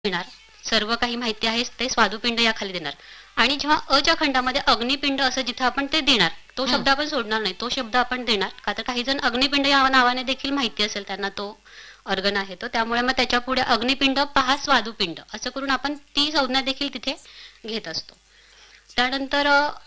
देणार. सर्व काही माहिती आहे ते स्वादुपिंड या खाली देणार. आणि जेव्हा अच्या खंडामध्ये अग्निपिंड असं जिथं आपण ते देणार, तो शब्द आपण सोडणार नाही, तो शब्द आपण देणार. का तर काही जण अग्निपिंड या नावाने देखील माहिती असेल त्यांना तो ऑर्गन आहे तो, त्यामुळे मग त्याच्या पुढे अग्निपिंड पहा स्वादुपिंड असं करून आपण ती संज्ञा देखील तिथे घेत असतो. त्यानंतर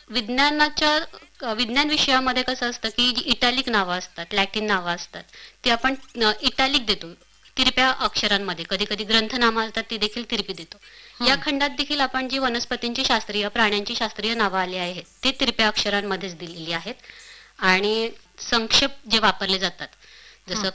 विज्ञान विषयामध्ये कसं असतं की जी इटॅलिक नावं असतात, लॅटिन नावं असतात, ती आपण इटॅलिक देतो तिरप्या अक्षरांमध्ये. कधी कधी ग्रंथनामा असतात ती देखील तिरपी देतो. या खंडात देखील आपण जी वनस्पतींची शास्त्रीय, प्राण्यांची शास्त्रीय नावं आली आहेत ते तिरप्या अक्षरांमध्येच दिलेली आहेत. आणि संक्षेप जे वापरले जातात जसं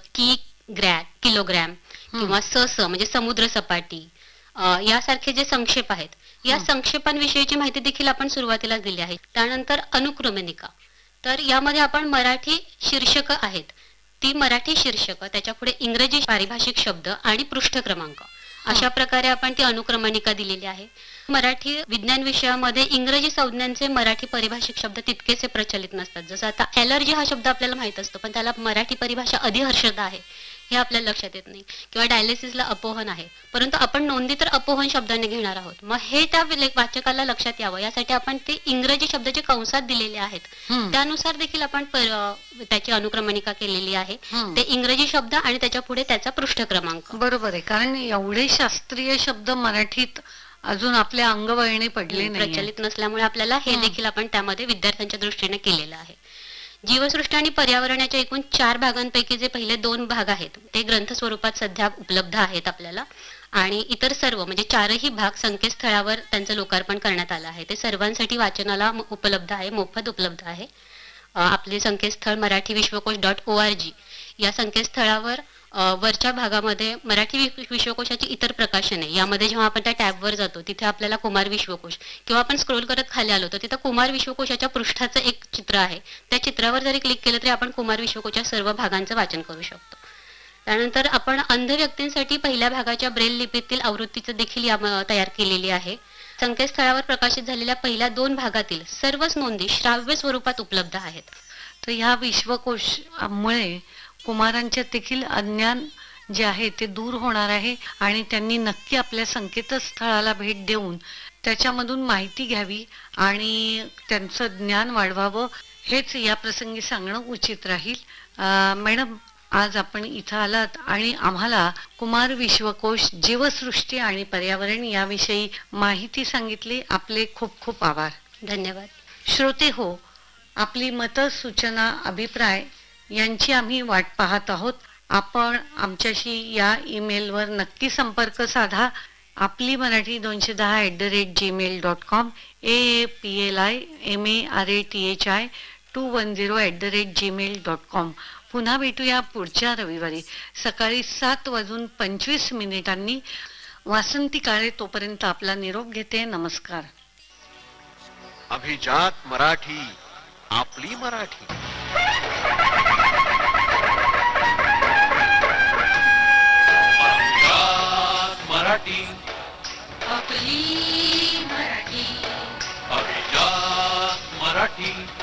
किलोग्रॅम किंवा म्हणजे समुद्र सपाटी, यासारखे जे संक्षेप आहेत, या संक्षेपांविषयीची माहिती देखील आपण सुरुवातीलाच दिली आहे. त्यानंतर अनुक्रमणिका, तर यामध्ये आपण मराठी शीर्षक आहेत, ती मराठी शीर्षक, त्याच्या पुढे इंग्रजी पारिभाषिक शब्द आणि पृष्ठ क्रमांक, अशा प्रकारे आपण ती अनुक्रमणिका दिलेली आहे. मराठी विज्ञान विषयामध्ये इंग्रजी संज्ञांचे मराठी पारिभाषिक शब्द तितकेसे प्रचलित नसतात. जसं आता ॲलर्जी हा शब्द आपल्याला माहित असतो, पण त्याला मराठी परिभाषा अधिहर्षदा आहे हे आपल्याला लक्षात येत नाही. किंवा डायलिसिसला अपोहन आहे, परंतु आपण नोंदी तर अपोहन शब्दाने घेणार आहोत. मग हे त्या वाचकाला लक्षात यावं यासाठी आपण ते इंग्रजी शब्द जे कंसात दिलेले आहेत त्यानुसार देखील आपण त्याची अनुक्रमणिका केलेली आहे. ते इंग्रजी शब्द आणि त्याच्या पुढे त्याचा पृष्ठ क्रमांक. बरोबर आहे, कारण एवढे शास्त्रीय शब्द मराठीत अजून आपल्या अंगवळणी पडले नाही, प्रचलित नसल्यामुळे आपल्याला हे देखील आपण त्यामध्ये विद्यार्थ्यांच्या दृष्टीने केलेलं आहे. जीवसृष्टी आणि पर्यावरणाच्या एकूण 4 भागांपैकी जे पहिले 2 भाग आहेत ते ग्रंथ स्वरूपात सध्या उपलब्ध आहेत आपल्याला. आणि इतर सर्व म्हणजे 4ही भाग संकेतस्थळावर त्यांचं लोकार्पण करण्यात आलं आहे. ते सर्वांसाठी वाचनाला उपलब्ध आहे, मोफत उपलब्ध आहे. आपले संकेतस्थळ marathi-vishwakosh.org या संकेतस्थळावर वरच्या भागामध्ये मराठी विश्वकोशाची इतर प्रकाशने, यामध्ये जेव्हा आपण त्या टॅबवर जातो तिथे आपल्याला कुमार विश्वकोश, किंवा आपण स्क्रोल करत खाली आलो तर तिथं कुमार विश्वकोशाच्या पृष्ठाचं एक चित्र आहे, त्या चित्रावर जरी क्लिक केलं तरी आपण कुमार विश्वकोशाच्या सर्व भागांचं वाचन करू शकतो. त्यानंतर आपण अंध व्यक्तींसाठी पहिल्या भागाच्या ब्रेल लिपीतील आवृत्तीचं देखील तयार केलेली आहे. संकेतस्थळावर प्रकाशित झालेल्या पहिल्या 2 भागातील सर्वच नोंदी श्राव्य स्वरूपात उपलब्ध आहेत. तर ह्या विश्वकोशामुळे कुमारांच्या देखील अज्ञान जे आहे ते दूर होणार आहे आणि त्यांनी नक्की आपल्या संकेतस्थळाला भेट देऊन त्याच्यामधून माहिती घ्यावी आणि त्यांचं ज्ञान वाढवावं, हेच या प्रसंगी सांगणं उचित राहील. मॅडम, आज आपण इथं आलात आणि आम्हाला कुमार विश्वकोश, जीवसृष्टी आणि पर्यावरण याविषयी माहिती सांगितली. आपले खूप खूप आभार. धन्यवाद. श्रोते हो, आपली मतं, सूचना, अभिप्राय यांची आम्ही वाट पाहत आहोत. आपण आमच्याशी या ईमेलवर नक्की संपर्क साधा. आपली मराठी 210@gmail.com, AAPLIMARATHI210@gmail.com. पुन्हा भेटूया पुढच्या रविवारी सकाळी 7:25 वासंती काळे. तोपर्यंत आपला निरोप घेते. नमस्कार. अभिजात मराठी, आपली मराठी. मराठी, आपली मराठी. अभिजात मराठी.